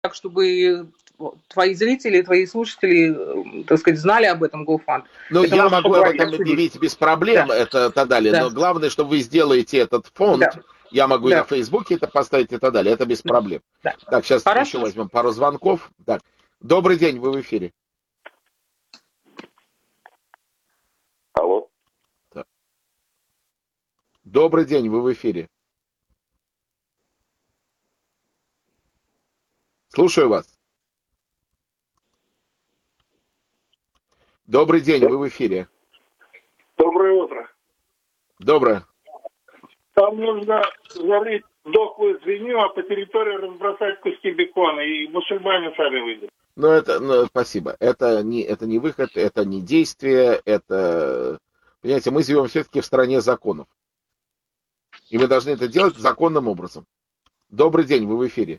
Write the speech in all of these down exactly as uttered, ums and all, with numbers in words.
так, чтобы твои зрители, твои слушатели, так сказать, знали об этом GoFund. Ну, я могу об этом объявить без проблем, да. это и так далее, да. Но главное, что вы сделаете этот фонд, да. я могу да. и на Фейсбуке это поставить и так далее, это без да. проблем. Да. Так, сейчас Хорошо. еще возьмем пару звонков. Так. Добрый день, вы в эфире. Алло. Так. Добрый день, вы в эфире. Слушаю вас. Добрый день, вы в эфире. Доброе утро. Доброе. Там нужно зарыть дохлую свинью, а по территории разбросать куски бекона, и мусульмане сами выйдут. Ну, это, ну, спасибо. Это не, это не выход, это не действие, это... Понимаете, мы живем все-таки в стране законов. И мы должны это делать законным образом. Добрый день, вы в эфире.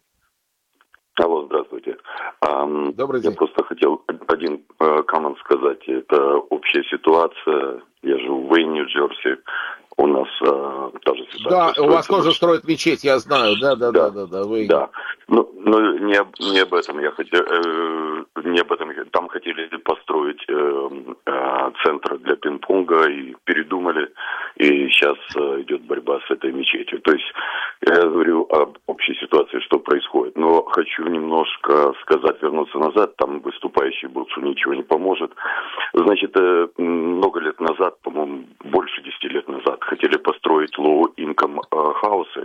Алло, здравствуйте. Добрый день. Я просто хотел один коммент сказать. Это общая ситуация. Я живу в Уэйн, Нью-Джерси. У нас э, та же ситуация. Да, у вас тоже строят мечеть, я знаю. Да, да, да, да, да. Вы... Да. Ну, ну не, не об этом я хотел. Э, не об этом. Там хотели построить э, э, центр для пинг-понга и передумали. И сейчас э, идет борьба с этой мечетью. То есть я говорю об общей ситуации, что происходит. Но хочу немножко сказать, вернуться назад. Там выступающий был, что ничего не поможет. Значит, э, много лет назад, по-моему, больше десяти лет назад, хотели построить low-income э, хаусы,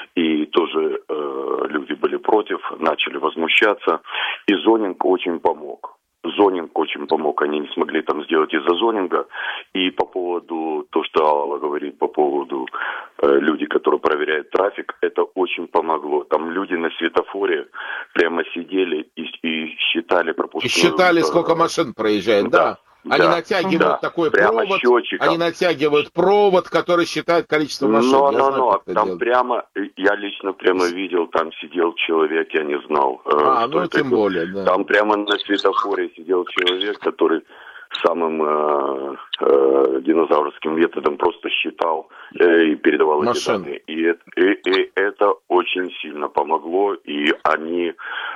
и тоже э, люди были против, начали возмущаться, и зонинг очень помог. Зонинг очень помог, они не смогли там сделать из-за зонинга. И по поводу, то, что Алла говорит, по поводу э, людей, которые проверяют трафик, это очень помогло. Там люди на светофоре прямо сидели и, и считали пропускную... И считали, сколько машин проезжает, да. да. Они да, натягивают да, такой провод, счетчиком. Они натягивают провод, который считает количество машин. Но, но, но, там делать. Прямо, я лично прямо видел, там сидел человек, я не знал. А, ну тем это. более, да. Там прямо на светофоре сидел человек, который самым э, э, динозаврским методом просто считал э, и передавал эти данные. И, и, и это очень сильно помогло, и они...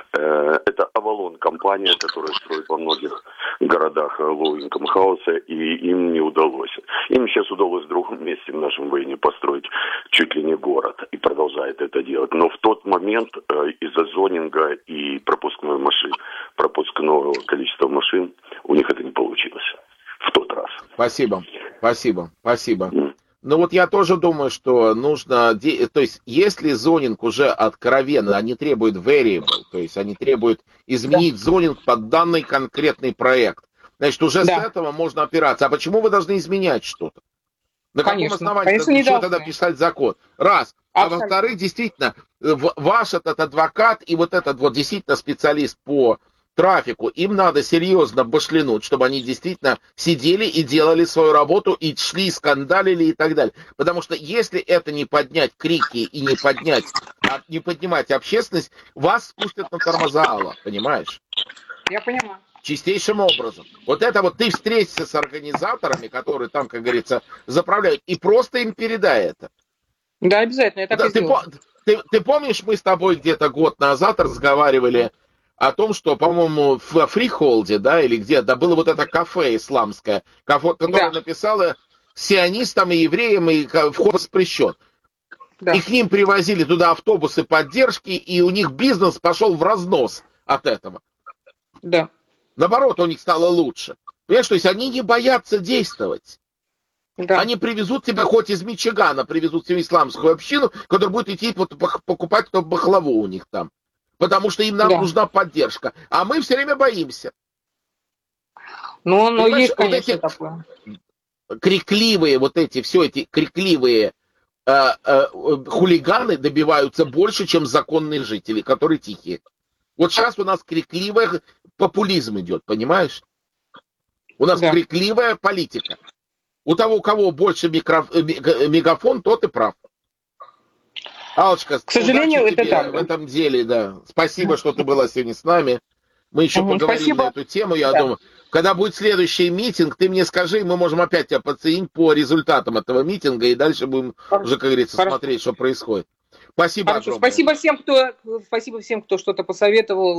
Э, это Avalon компания, которая строит во многих городах low-income хауса, и им не удалось. Им сейчас удалось в другом месте в нашем Уэйне построить чуть ли не город, и продолжает это делать. Но в тот момент э, из-за зонинга и пропускной машин, пропускного количества машин, у них это не получилось. В тот раз. Спасибо, спасибо, спасибо. Mm. Ну вот я тоже думаю, что нужно, то есть если зонинг уже откровенно, они требуют variable, то есть они требуют изменить да. зонинг под данный конкретный проект, значит уже да. с этого можно опираться. А почему вы должны изменять что-то? На конечно, каком основании конечно, что тогда писать закон? Раз. А Абсолютно. во-вторых, действительно, ваш этот адвокат и вот этот вот действительно специалист по трафику, им надо серьезно башлянуть, чтобы они действительно сидели и делали свою работу, и шли, скандалили и так далее. Потому что если это не поднять крики и не поднять, не поднимать общественность, вас спустят на тормоза, Алла, понимаешь? Я понимаю. Чистейшим образом. Вот это вот ты встретишься с организаторами, которые там, как говорится, заправляют, и просто им передай это. Да, обязательно, я так да, и ты, ты, ты помнишь, мы с тобой где-то год назад разговаривали о том, что, по-моему, в Фрихолде, да, или где, да, было вот это кафе исламское, кафе, которое да. написало сионистам и евреям, и вход воспрещен. Да. И к ним привозили туда автобусы поддержки, и у них бизнес пошел в разнос от этого. Да. Наоборот, у них стало лучше. Понимаешь, то есть они не боятся действовать. Да. Они привезут тебя, хоть из Мичигана, привезут себе исламскую общину, которая будет идти вот, покупать бахлаву у них там. Потому что им нам да. нужна поддержка. А мы все время боимся. Ну, ну есть, конечно, вот эти такое. Крикливые, вот эти, все эти крикливые э, э, хулиганы добиваются больше, чем законные жители, которые тихие. Вот сейчас у нас крикливый популизм идет, понимаешь? У нас да. крикливая политика. У того, у кого больше микро, мегафон, тот и прав. Аллочка, к сожалению, это так. В этом деле, да. Спасибо, что ты была сегодня с нами. Мы еще угу, поговорим спасибо. на эту тему, я да. думаю. Когда будет следующий митинг, ты мне скажи, мы можем опять тебя подценить по результатам этого митинга, и дальше будем Хорошо. уже, как говорится, Хорошо. смотреть, что происходит. Спасибо Хорошо, огромное. спасибо всем, кто, спасибо всем, кто что-то посоветовал.